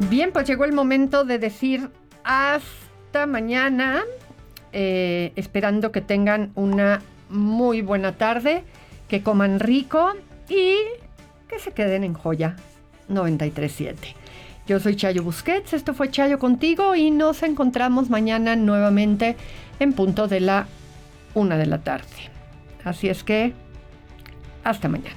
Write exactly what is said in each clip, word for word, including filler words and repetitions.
Bien, pues llegó el momento de decir hasta mañana, eh, esperando que tengan una muy buena tarde, que coman rico y que se queden en Joya noventa y tres punto siete. Yo soy Chayo Busquets, esto fue Chayo Contigo y nos encontramos mañana nuevamente en punto de la una de la tarde. Así es que, hasta mañana.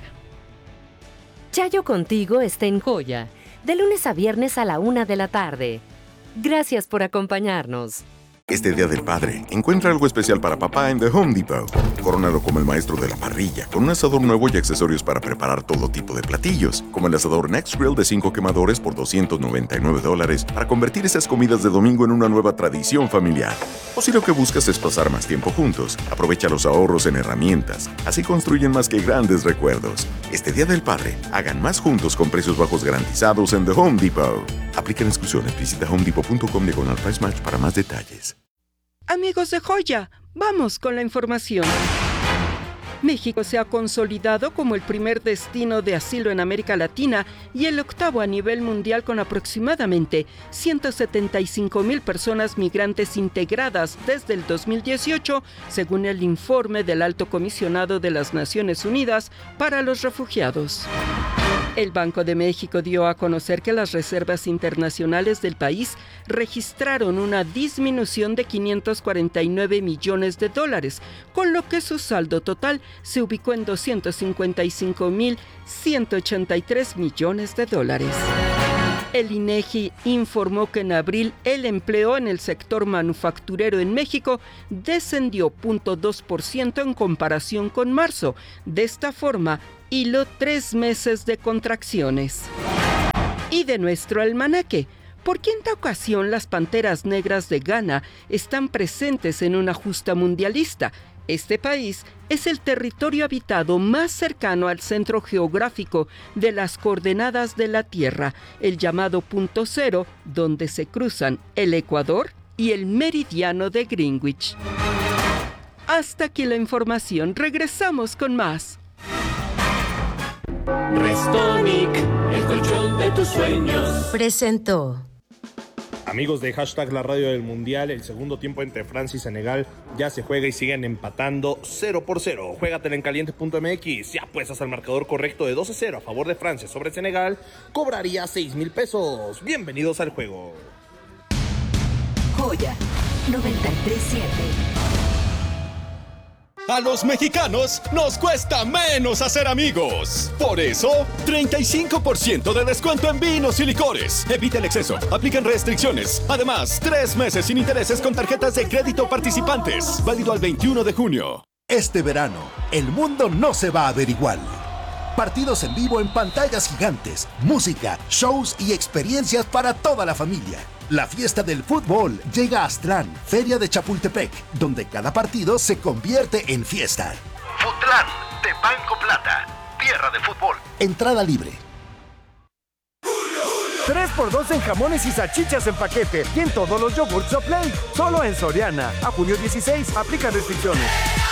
Chayo Contigo está en Joya, de lunes a viernes a la una de la tarde. Gracias por acompañarnos. Este Día del Padre, encuentra algo especial para papá en The Home Depot. Córonalo como el maestro de la parrilla, con un asador nuevo y accesorios para preparar todo tipo de platillos, como el asador Next Grill de cinco quemadores por doscientos noventa y nueve dólares, para convertir esas comidas de domingo en una nueva tradición familiar. O si lo que buscas es pasar más tiempo juntos, aprovecha los ahorros en herramientas. Así construyen más que grandes recuerdos. Este Día del Padre, hagan más juntos con precios bajos garantizados en The Home Depot. Aplican exclusiones. Visita home depot punto com diagonal price match para más detalles. Amigos de Joya, vamos con la información. México se ha consolidado como el primer destino de asilo en América Latina y el octavo a nivel mundial, con aproximadamente ciento setenta y cinco mil personas migrantes integradas desde el dos mil dieciocho, según el informe del Alto Comisionado de las Naciones Unidas para los Refugiados. El Banco de México dio a conocer que las reservas internacionales del país registraron una disminución de quinientos cuarenta y nueve millones de dólares, con lo que su saldo total se ubicó en doscientos cincuenta y cinco mil ciento ochenta y tres millones de dólares. El INEGI informó que en abril el empleo en el sector manufacturero en México descendió cero punto dos por ciento en comparación con marzo. De esta forma, hiló tres meses de contracciones. Y de nuestro almanaque, ¿por quinta ocasión las Panteras Negras de Ghana están presentes en una justa mundialista? Este país es el territorio habitado más cercano al centro geográfico de las coordenadas de la Tierra, el llamado punto cero, donde se cruzan el Ecuador y el meridiano de Greenwich. Hasta aquí la información, regresamos con más. Restonic, el colchón de tus sueños. Presentó. Amigos de Hashtag La Radio del Mundial, el segundo tiempo entre Francia y Senegal ya se juega y siguen empatando cero por cero. Juégatela en caliente punto m x. Si apuestas al marcador correcto de doce cero a favor de Francia sobre Senegal, cobraría seis mil pesos. Bienvenidos al juego. Joya noventa y tres punto siete. A los mexicanos nos cuesta menos hacer amigos. Por eso, treinta y cinco por ciento de descuento en vinos y licores. Evita el exceso, aplican restricciones. Además, tres meses sin intereses con tarjetas de crédito participantes. Válido al veintiuno de junio. Este verano, el mundo no se va a ver igual. Partidos en vivo en pantallas gigantes, música, shows y experiencias para toda la familia. La fiesta del fútbol llega a Aztlán, Feria de Chapultepec, donde cada partido se convierte en fiesta. Futlán, de Banco Plata, tierra de fútbol. Entrada libre. tres por dos en jamones y salchichas en paquete y en todos los yogurts Soplay. Solo en Soriana. A junio dieciséis, aplica restricciones.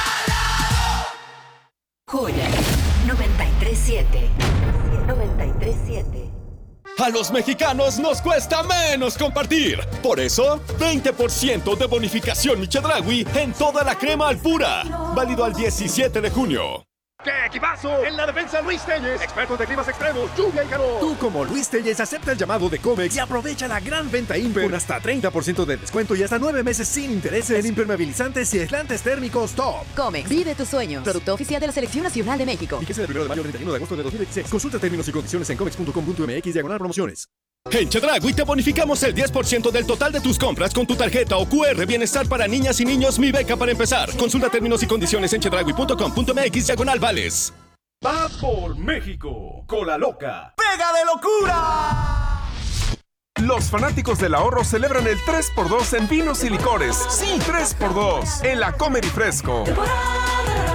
Joya noventa y tres punto siete. noventa y tres punto siete. A los mexicanos nos cuesta menos compartir. Por eso, veinte por ciento de bonificación Michedragui en toda la crema Alpura. Válido al diecisiete de junio. ¡Qué equipazo! En la defensa, Luis Telles, expertos de climas extremos, lluvia y calor. Tú, como Luis Telles, acepta el llamado de Comex y aprovecha la gran venta Imper con hasta treinta por ciento de descuento y hasta nueve meses sin intereses en impermeabilizantes y aislantes térmicos Top. Comex, vive tus sueños. Producto oficial de la Selección Nacional de México. Fíjese del primero de mayo al treinta y uno de agosto de dos mil veintiséis. Consulta términos y condiciones en comex punto com punto m x diagonal promociones. En Chedragui te bonificamos el diez por ciento del total de tus compras con tu tarjeta o cu erre Bienestar para niñas y niños Mi Beca para empezar. Consulta términos y condiciones en chedragui punto com punto m x diagonal vales. Va por México, Cola Loca. ¡Pega de locura! Los fanáticos del ahorro celebran el tres por dos en vinos y licores. Sí, tres por dos en la Comer y Fresco.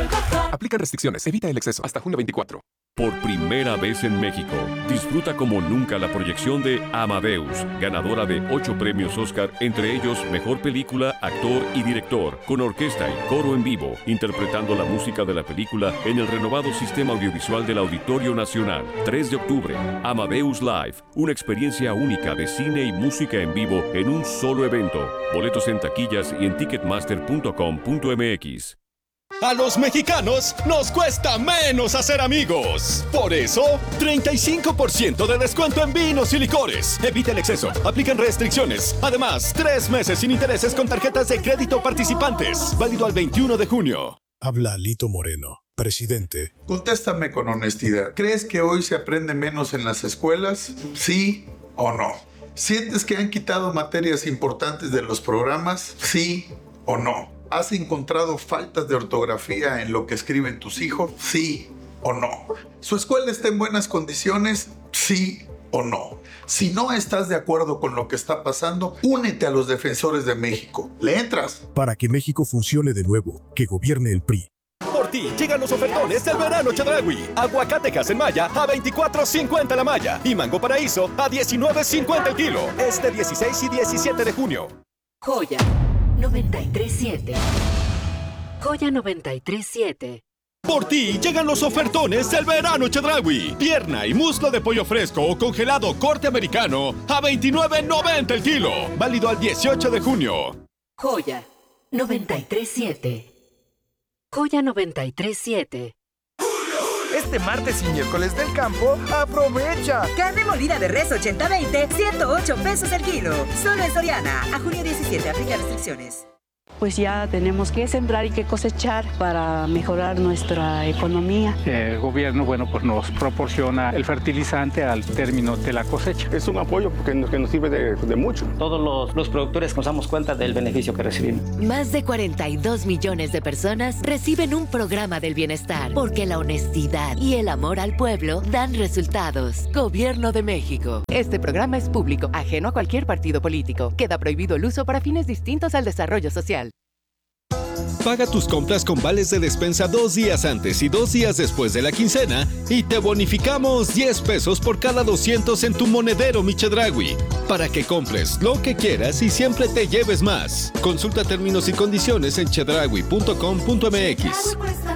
Aplican restricciones. Evita el exceso. Hasta junio veinticuatro. Por primera vez en México, disfruta como nunca la proyección de Amadeus, ganadora de ocho premios Oscar, entre ellos Mejor Película, Actor y Director, con orquesta y coro en vivo, interpretando la música de la película en el renovado sistema audiovisual del Auditorio Nacional. tres de octubre, Amadeus Live, una experiencia única de cine y música en vivo en un solo evento. Boletos en taquillas y en ticketmaster punto com punto m x. A los mexicanos nos cuesta menos hacer amigos. Por eso, treinta y cinco por ciento de descuento en vinos y licores. Evita el exceso. Aplican restricciones. Además, tres meses sin intereses con tarjetas de crédito participantes. Válido al veintiuno de junio. Habla Alito Moreno, presidente. Contéstame con honestidad. ¿Crees que hoy se aprende menos en las escuelas? ¿Sí o no? ¿Sientes que han quitado materias importantes de los programas? ¿Sí o no? ¿Has encontrado faltas de ortografía en lo que escriben tus hijos? ¿Sí o no? ¿Su escuela está en buenas condiciones? ¿Sí o no? Si no estás de acuerdo con lo que está pasando, únete a los defensores de México. ¿Le entras? Para que México funcione de nuevo, que gobierne el P R I. Por ti llegan los ofertones del verano Chedraui. Aguacatejas en Maya a veinticuatro cincuenta la malla y mango paraíso a diecinueve cincuenta el kilo. Este dieciséis y diecisiete de junio. Joya noventa y tres siete. Joya noventa y tres siete. Por ti llegan los ofertones del verano Chedraui. Pierna y muslo de pollo fresco o congelado corte americano a veintinueve noventa el kilo. Válido al dieciocho de junio. Joya noventa y tres siete. Joya noventa y tres siete. Este martes y miércoles del campo, aprovecha. Carne molida de res ochenta veinte, ciento ocho pesos el kilo. Solo en Soriana. A junio diecisiete, aplica restricciones. Pues ya tenemos que sembrar y que cosechar para mejorar nuestra economía. El gobierno, bueno, pues nos proporciona el fertilizante al término de la cosecha. Es un apoyo porque nos, que nos sirve de, de mucho. Todos los, los productores nos damos cuenta del beneficio que recibimos. Más de cuarenta y dos millones de personas reciben un programa del bienestar porque la honestidad y el amor al pueblo dan resultados. Gobierno de México. Este programa es público, ajeno a cualquier partido político. Queda prohibido el uso para fines distintos al desarrollo social. Paga tus compras con vales de despensa dos días antes y dos días después de la quincena y te bonificamos diez pesos por cada doscientos en tu monedero Mi Chedraui, para que compres lo que quieras y siempre te lleves más. Consulta términos y condiciones en chedraui punto com punto m x.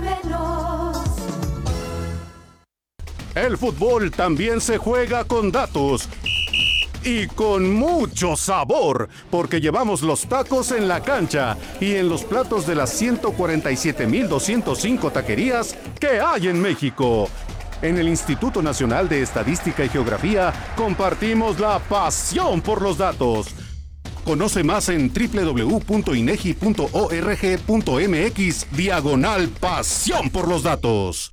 El fútbol también se juega con datos. Y con mucho sabor, porque llevamos los tacos en la cancha y en los platos de las ciento cuarenta y siete mil doscientos cinco taquerías que hay en México. En el Instituto Nacional de Estadística y Geografía compartimos la pasión por los datos. Conoce más en doble u doble u doble u punto inegi punto org punto m x diagonal pasión por los datos.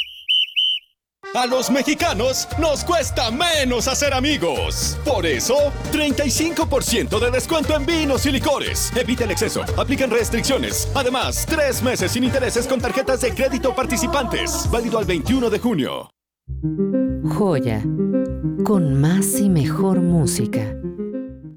A los mexicanos nos cuesta menos hacer amigos. Por eso, treinta y cinco por ciento de descuento en vinos y licores. Evita el exceso. Aplican restricciones. Además, tres meses sin intereses con tarjetas de crédito participantes. Válido al veintiuno de junio. Joya. Con más y mejor música.